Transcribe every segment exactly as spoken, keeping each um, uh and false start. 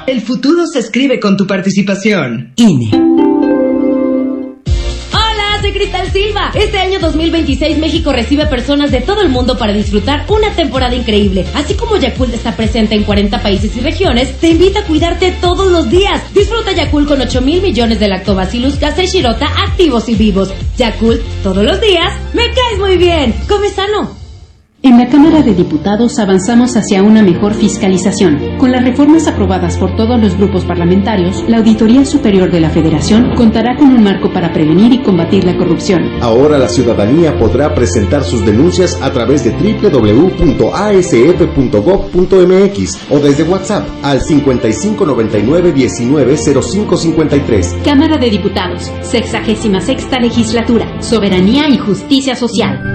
El futuro se escribe con tu participación. I N E. Soy Cristal Silva. Este año dos mil veintiséis México recibe personas de todo el mundo para disfrutar una temporada increíble. Así como Yakult está presente en cuarenta países y regiones, te invita a cuidarte todos los días. Disfruta Yakult con ocho mil millones de Lactobacillus Casei Shirota activos y vivos. Yakult, todos los días, me caes muy bien. Come sano. En la Cámara de Diputados avanzamos hacia una mejor fiscalización. Con las reformas aprobadas por todos los grupos parlamentarios, la Auditoría Superior de la Federación contará con un marco para prevenir y combatir la corrupción. Ahora la ciudadanía podrá presentar sus denuncias a través de doble u doble u doble u punto a s f punto gob punto m x o desde WhatsApp al cincuenta y cinco noventa y nueve diecinueve cero cinco cincuenta y tres. Cámara de Diputados, sexagésima sexta legislatura, soberanía y justicia social.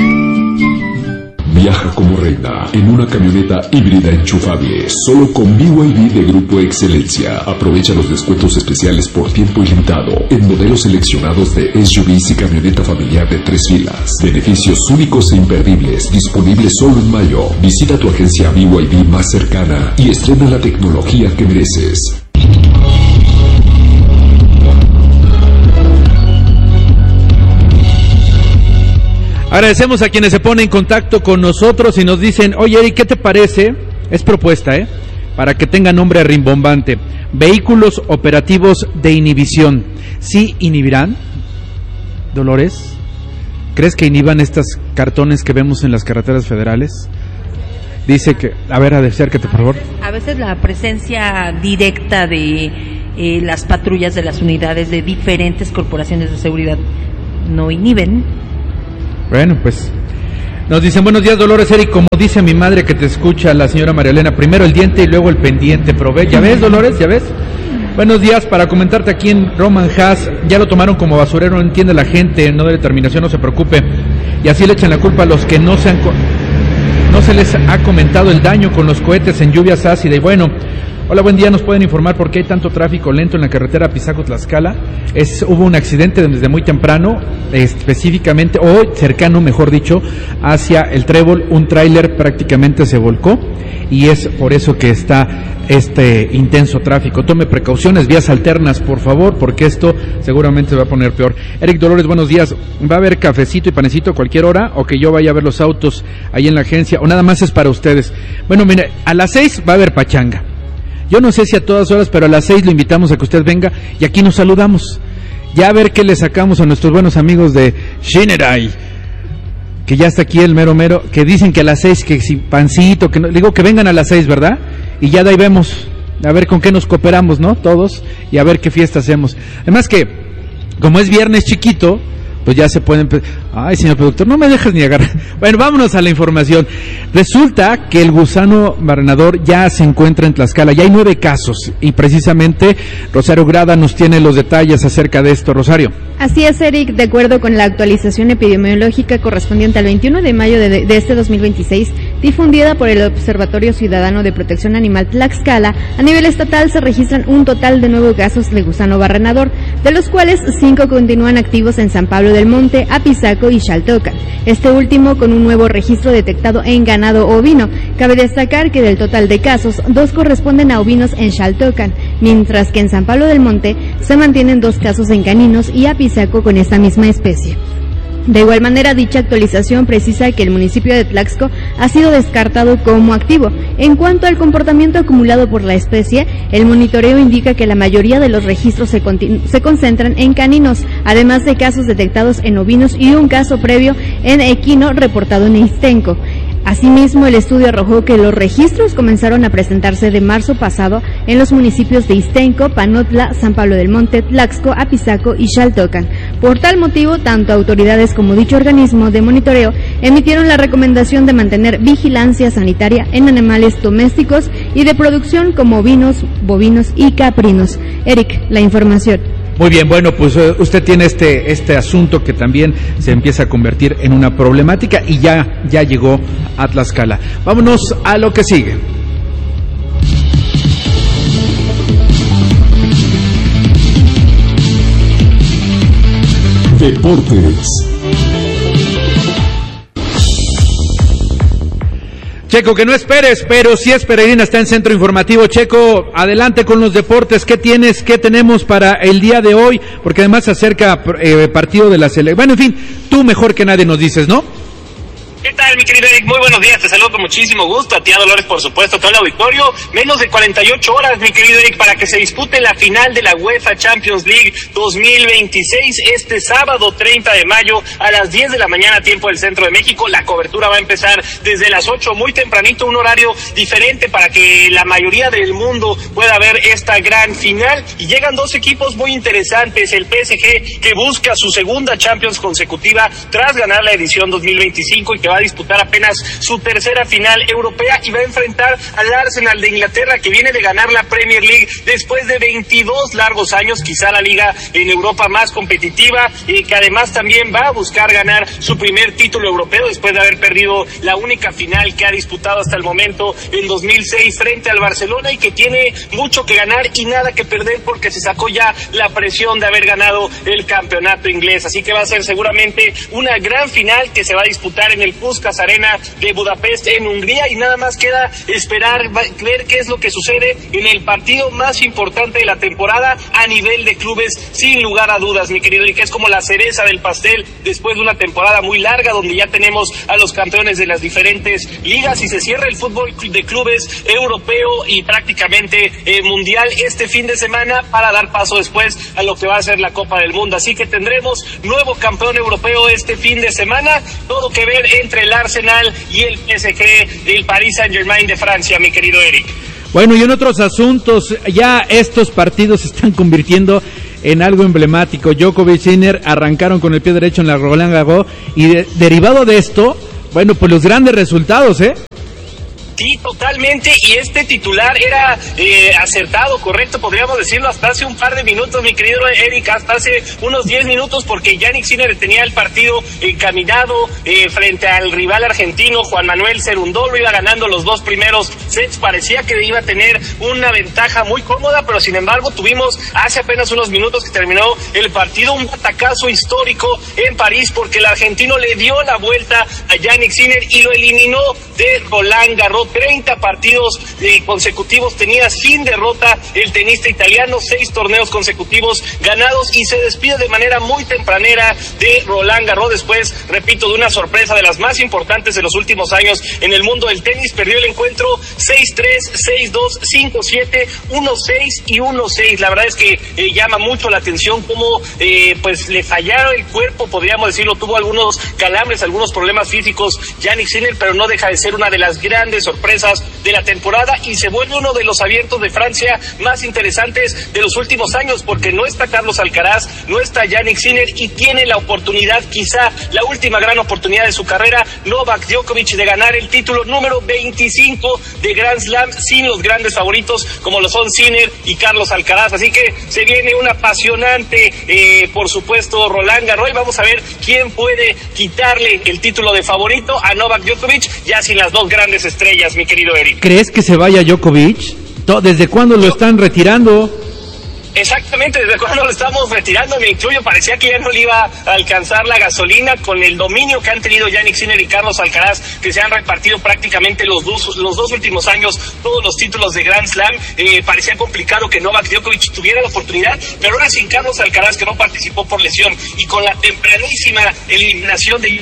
Viaja como reina en una camioneta híbrida enchufable, solo con B Y D de Grupo Excelencia. Aprovecha los descuentos especiales por tiempo ilimitado en modelos seleccionados de S U Vs y camioneta familiar de tres filas. Beneficios únicos e imperdibles, disponibles solo en mayo. Visita tu agencia B Y D más cercana y estrena la tecnología que mereces. Agradecemos a quienes se ponen en contacto con nosotros y nos dicen, oye Eric, ¿qué te parece? Es propuesta, ¿eh? Para que tenga nombre rimbombante. Vehículos operativos de inhibición. ¿Sí inhibirán, Dolores? ¿Crees que inhiban estos cartones que vemos en las carreteras federales? Dice que, a ver, acércate por favor. A veces la presencia directa de eh, las patrullas de las unidades de diferentes corporaciones de seguridad no inhiben. Bueno, pues nos dicen, buenos días Dolores, Eric, como dice mi madre que te escucha, la señora María Elena, primero el diente y luego el pendiente, prove. ¿Ya ves, Dolores? ¿Ya ves? Buenos días, para comentarte aquí en Roman Haas, ya lo tomaron como basurero, no entiende la gente, no de determinación, no se preocupe, y así le echan la culpa a los que no se han, no se les ha comentado el daño con los cohetes en lluvias ácidas. Y bueno, hola, buen día, ¿nos pueden informar por qué hay tanto tráfico lento en la carretera Pisaco-Tlaxcala? Es, hubo un accidente desde muy temprano, específicamente, o cercano, mejor dicho, hacia el Trébol, un tráiler prácticamente se volcó, y es por eso que está este intenso tráfico. Tome precauciones, vías alternas, por favor, porque esto seguramente se va a poner peor. Eric Dolores, buenos días, ¿va a haber cafecito y panecito a cualquier hora, o que yo vaya a ver los autos ahí en la agencia, o nada más es para ustedes? Bueno, mire, a las seis va a haber pachanga. Yo no sé si a todas horas, pero a las seis lo invitamos a que usted venga y aquí nos saludamos. Ya a ver qué le sacamos a nuestros buenos amigos de Shinerai, que ya está aquí el mero mero, que dicen que a las seis, que si pancito, que no, digo que vengan a las seis, ¿verdad? Y ya de ahí vemos, a ver con qué nos cooperamos, ¿no? Todos, y a ver qué fiesta hacemos. Además que, como es viernes chiquito, pues ya se pueden... Ay, señor productor, no me dejes ni agarrar. Bueno, vámonos a la información. Resulta que el gusano barrenador ya se encuentra en Tlaxcala, ya hay nueve casos, y precisamente Rosario Grada nos tiene los detalles acerca de esto. Rosario. Así es, Eric, de acuerdo con la actualización epidemiológica correspondiente al veintiuno de mayo de, de este dos mil veintiséis, difundida por el Observatorio Ciudadano de Protección Animal Tlaxcala, a nivel estatal se registran un total de nueve casos de gusano barrenador, de los cuales cinco continúan activos en San Pablo del Monte, Apizaco y Xaltocan, este último con un nuevo registro detectado en ganado ovino. Cabe destacar que del total de casos, dos corresponden a ovinos en Xaltocan, mientras que en San Pablo del Monte se mantienen dos casos en caninos y Apizaco con esta misma especie. De igual manera, dicha actualización precisa que el municipio de Tlaxco ha sido descartado como activo. En cuanto al comportamiento acumulado por la especie, el monitoreo indica que la mayoría de los registros se, se concentran en caninos, además de casos detectados en ovinos y un caso previo en equino reportado en Ixtenco. Asimismo, el estudio arrojó que los registros comenzaron a presentarse de marzo pasado en los municipios de Ixtenco, Panotla, San Pablo del Monte, Tlaxco, Apizaco y Xaltocan. Por tal motivo, tanto autoridades como dicho organismo de monitoreo emitieron la recomendación de mantener vigilancia sanitaria en animales domésticos y de producción como ovinos, bovinos y caprinos. Eric, la información. Muy bien, bueno, pues uh, usted tiene este este asunto que también se empieza a convertir en una problemática y ya ya llegó a Tlaxcala. Vámonos a lo que sigue. Deportes. Checo, que no esperes, pero si es Peregrina, está en Centro Informativo. Checo, adelante con los deportes. ¿Qué tienes, qué tenemos para el día de hoy? Porque además se acerca eh, partido de la selección. Bueno, en fin, tú mejor que nadie nos dices, ¿no? ¿Qué tal, mi querido Eric? Muy buenos días, te saludo con muchísimo gusto, a ti, a Dolores, por supuesto, todo el auditorio. Menos de cuarenta y ocho horas, mi querido Eric, para que se dispute la final de la UEFA Champions League dos mil veintiséis, este sábado treinta de mayo, a las diez de la mañana, tiempo del centro de México. La cobertura va a empezar desde las ocho, muy tempranito, un horario diferente para que la mayoría del mundo pueda ver esta gran final. Y llegan dos equipos muy interesantes, el P S G, que busca su segunda Champions consecutiva tras ganar la edición dos mil veinticinco y que va a disputar apenas su tercera final europea, y va a enfrentar al Arsenal de Inglaterra, que viene de ganar la Premier League después de veintidós largos años, quizá la liga en Europa más competitiva, y que además también va a buscar ganar su primer título europeo después de haber perdido la única final que ha disputado hasta el momento en dos mil seis frente al Barcelona, y que tiene mucho que ganar y nada que perder porque se sacó ya la presión de haber ganado el campeonato inglés. Así que va a ser seguramente una gran final que se va a disputar en el Puskás Arena de Budapest, en Hungría, y nada más queda esperar, ver qué es lo que sucede en el partido más importante de la temporada a nivel de clubes, sin lugar a dudas, mi querido, y que es como la cereza del pastel después de una temporada muy larga donde ya tenemos a los campeones de las diferentes ligas y se cierra el fútbol de clubes europeo y prácticamente eh, mundial este fin de semana para dar paso después a lo que va a ser la Copa del Mundo. Así que tendremos nuevo campeón europeo este fin de semana, todo que ver entre el Arsenal y el P S G del Paris Saint-Germain de Francia, mi querido Eric. Bueno, y en otros asuntos, ya estos partidos se están convirtiendo en algo emblemático. Djokovic y Sinner arrancaron con el pie derecho en la Roland Garros, y de, derivado de esto, bueno, pues los grandes resultados, ¿eh? Sí, totalmente, y este titular era eh, acertado, correcto, podríamos decirlo, hasta hace un par de minutos, mi querido Eric, hasta hace unos diez minutos, porque Jannik Sinner tenía el partido encaminado eh, frente al rival argentino, Juan Manuel Cerundolo, iba ganando los dos primeros sets, parecía que iba a tener una ventaja muy cómoda, pero sin embargo tuvimos hace apenas unos minutos que terminó el partido un atacazo histórico en París, porque el argentino le dio la vuelta a Jannik Sinner y lo eliminó de Roland Garros. treinta partidos eh, consecutivos tenía sin derrota el tenista italiano, seis torneos consecutivos ganados, y se despide de manera muy tempranera de Roland Garros después, repito, de una sorpresa de las más importantes de los últimos años en el mundo del tenis. Perdió el encuentro seis tres, seis dos, cinco siete, uno seis y uno seis. La verdad es que eh, llama mucho la atención cómo eh, pues le fallaron el cuerpo, podríamos decirlo, tuvo algunos calambres, algunos problemas físicos Jannik Sinner, pero no deja de ser una de las grandes sorpresas de la temporada y se vuelve uno de los abiertos de Francia más interesantes de los últimos años, porque no está Carlos Alcaraz, no está Jannik Sinner, y tiene la oportunidad, quizá la última gran oportunidad de su carrera, Novak Djokovic, de ganar el título número veinticinco de Grand Slam sin los grandes favoritos como lo son Sinner y Carlos Alcaraz. Así que se viene un apasionante, eh, por supuesto, Roland Garros, y vamos a ver quién puede quitarle el título de favorito a Novak Djokovic, ya sin las dos grandes estrellas, mi querido Eric. ¿Crees que se vaya Djokovic? ¿Desde cuándo lo están retirando? Exactamente, desde cuando lo estamos retirando, me incluyo, parecía que ya no le iba a alcanzar la gasolina con el dominio que han tenido Jannik Sinner y Carlos Alcaraz, que se han repartido prácticamente los dos, los dos últimos años todos los títulos de Grand Slam. Eh, parecía complicado que Novak Djokovic tuviera la oportunidad, pero ahora sin Carlos Alcaraz, que no participó por lesión, y con la tempranísima eliminación de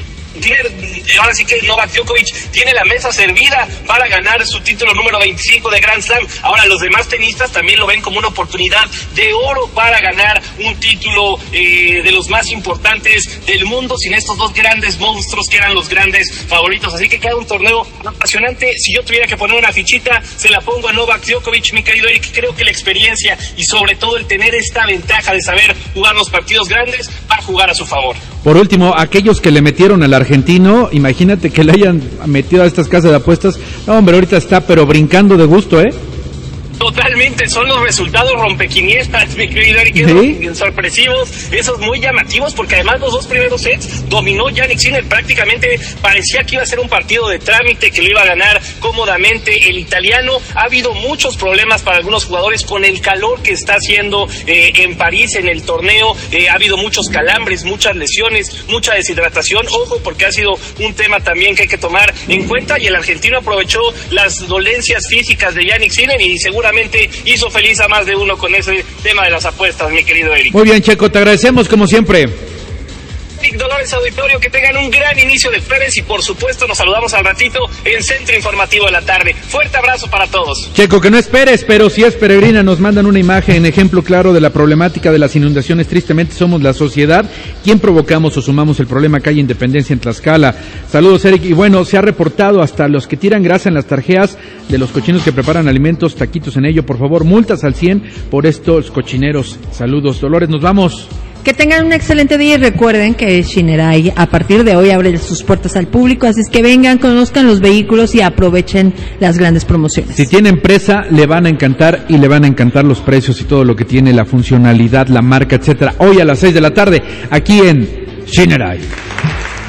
ahora sí que Novak Djokovic tiene la mesa servida para ganar su título número veinticinco de Grand Slam. Ahora los demás tenistas también lo ven como una oportunidad de oro para ganar un título eh, de los más importantes del mundo, sin estos dos grandes monstruos que eran los grandes favoritos. Así que queda un torneo apasionante. Si yo tuviera que poner una fichita, se la pongo a Novak Djokovic, mi querido Eric. Creo que la experiencia y sobre todo el tener esta ventaja de saber jugar los partidos grandes va a jugar a su favor. Por último, aquellos que le metieron al argentino, imagínate que le hayan metido a estas casas de apuestas. No, hombre, ahorita está pero brincando de gusto, ¿eh? Totalmente, son los resultados rompequiniestas, mi querido Eric, ¿Sí? esos sorpresivos, esos muy llamativos, porque además los dos primeros sets dominó Jannik Sinner, prácticamente parecía que iba a ser un partido de trámite, que lo iba a ganar cómodamente el italiano. Ha habido muchos problemas para algunos jugadores con el calor que está haciendo eh, en París en el torneo, eh, ha habido muchos calambres, muchas lesiones, mucha deshidratación, ojo, porque ha sido un tema también que hay que tomar en cuenta, y el argentino aprovechó las dolencias físicas de Jannik Sinner y seguramente hizo feliz a más de uno con ese tema de las apuestas, mi querido Eric. Muy bien, Checo, te agradecemos como siempre. Eric, Dolores, auditorio, que tengan un gran inicio de jueves y por supuesto nos saludamos al ratito en Centro Informativo de la Tarde. Fuerte abrazo para todos. Checo, que no esperes, pero si es peregrina, nos mandan una imagen, ejemplo claro de la problemática de las inundaciones. Tristemente somos la sociedad quien provocamos o sumamos el problema. Calle Independencia en Tlaxcala. Saludos, Eric. Y bueno, se ha reportado hasta los que tiran grasa en las tarjeas de los cochinos que preparan alimentos, taquitos en ello. Por favor, multas al cien por estos cochineros. Saludos, Dolores, nos vamos. Que tengan un excelente día y recuerden que Shinerai a partir de hoy abre sus puertas al público, así es que vengan, conozcan los vehículos y aprovechen las grandes promociones. Si tiene empresa, le van a encantar y le van a encantar los precios y todo lo que tiene, la funcionalidad, la marca, etcétera. Hoy a las seis de la tarde, aquí en Shinerai.